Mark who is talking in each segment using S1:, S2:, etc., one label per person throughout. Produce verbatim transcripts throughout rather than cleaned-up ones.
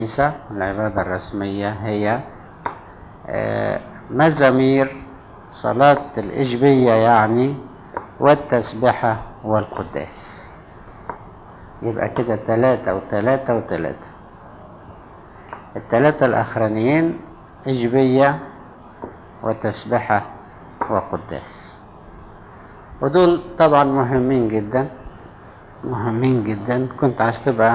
S1: العبادة الرسمية هي مزامير صلاة الإجبية يعني والتسبحة والقداس. يبقى كده ثلاثة وثلاثة وثلاثة. الثلاثة الأخرانيين إجبية وتسبحة وقداس، ودول طبعا مهمين جدا مهمين جدا. كنت عايز تبقى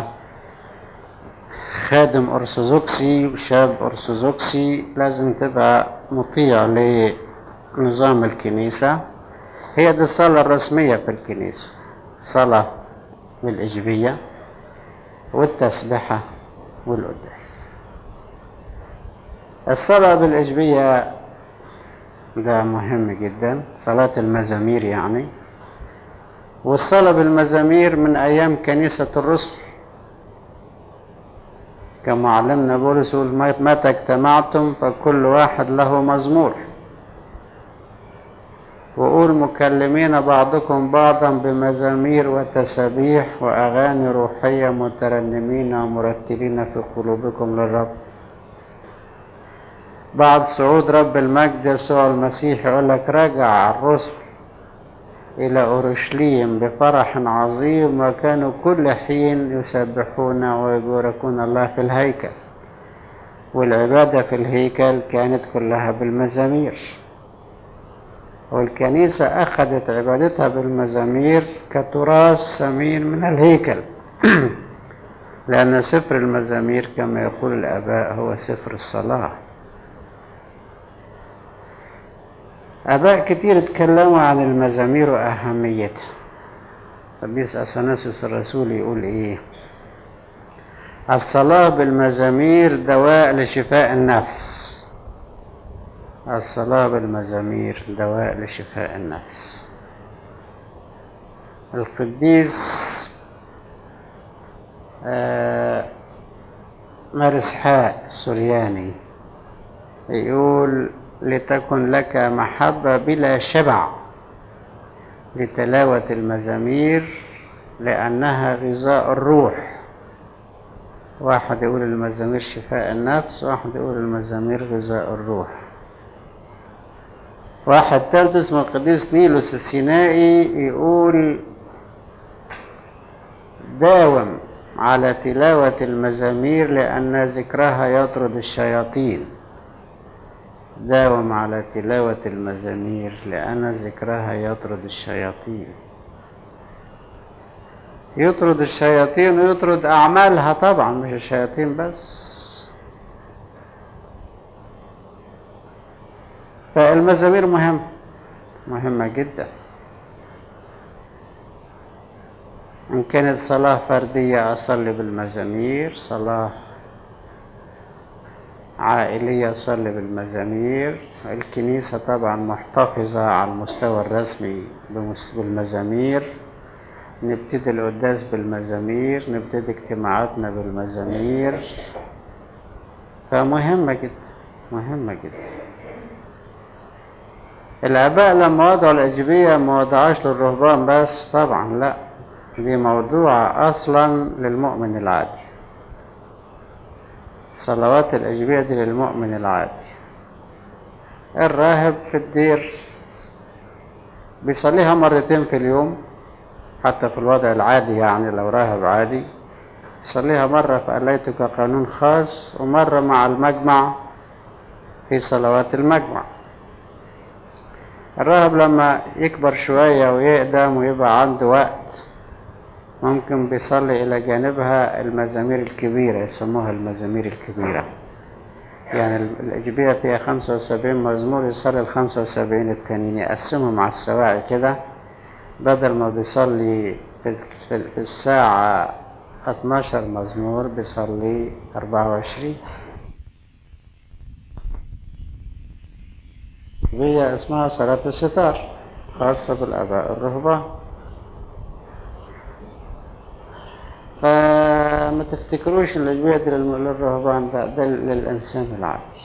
S1: خادم أرثوذكسي وشاب أرثوذكسي لازم تبقى مطيع لنظام الكنيسة. هي دي الصلاة الرسمية في الكنيسة، صلاة بالإجبية والتسبحة والقداس. الصلاة بالإجبية ده مهم جدا، صلاة المزامير يعني. والصلاة بالمزامير من أيام كنيسة الرسل، كما علمنا بولس يقول متى اجتمعتم فكل واحد له مزمور، وقول مكلمين بعضكم بعضا بمزامير وتسابيح وأغاني روحية مترنمين ومرتلين في قلوبكم للرب. بعد صعود رب المجد يسوع المسيح يقول لك رجع الرسل إلى أورشليم بفرح عظيم، وكانوا كل حين يسبحون ويباركون الله في الهيكل. والعبادة في الهيكل كانت كلها بالمزامير، والكنيسة أخذت عبادتها بالمزامير كتراث ثمين من الهيكل لأن سفر المزامير كما يقول الآباء هو سفر الصلاة. آباء كتير اتكلموا عن المزامير وأهميتها. قديس أثناسيوس الرسول يقول إيه؟ الصلاة بالمزامير دواء لشفاء النفس. الصلاة بالمزامير دواء لشفاء النفس. القديس آه مرسحاء السورياني يقول لتكن لك محبة بلا شبع لتلاوة المزامير لأنها غذاء الروح. واحد يقول المزامير شفاء النفس، واحد يقول المزامير غذاء الروح. واحد ثالث اسمه القديس نيلوس السينائي يقول داوم على تلاوة المزامير لأن ذكرها يطرد الشياطين. داوم على تلاوة المزامير لأن ذكرها يطرد الشياطين. يطرد الشياطين ويطرد أعمالها طبعا، مش الشياطين بس. فالمزامير مهم مهمة جدا. إن كانت صلاة فردية أصلي بالمزامير، صلاة عائلية أصلي بالمزامير. الكنيسة طبعا محتفظة على المستوى الرسمي بالمزامير. نبتدي القداس بالمزامير، نبتدي اجتماعاتنا بالمزامير. فمهمة جدا مهمة جدا. الآباء لما وضعوا الإجبية ما وضعوش للرهبان بس طبعا، لا، دي موضوع أصلا للمؤمن العادي. صلوات الإجبية دي للمؤمن العادي. الراهب في الدير بيصليها مرتين في اليوم، حتى في الوضع العادي يعني لو راهب عادي يصليها مرة في قليتك قانون خاص، ومرة مع المجمع في صلوات المجمع. الراهب لما يكبر شوية ويقدم ويبقى عنده وقت ممكن بيصلي إلى جانبها المزامير الكبيرة، يسموها المزامير الكبيرة. يعني الإجبية فيها خمسة وسبعين مزمور، يصلي الخمسة وسبعين التانيين يقسمهم على السواعي كده، بدل ما بيصلي في الساعة اتناشر مزمور بيصلي أربعة وعشرين. هي اسمها صلاة الستار، خاصة بالآباء الرهبان. فما تفتكروش ان الإجبية دي للرهبان، ده, ده للإنسان العادي.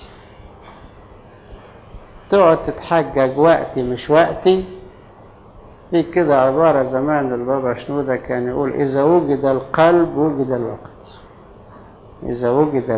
S1: تقعد تتحجج وقتي مش وقتي. في كده عبارة زمان للبابا شنودة كان يقول إذا وجد القلب وجد الوقت. إذا وجد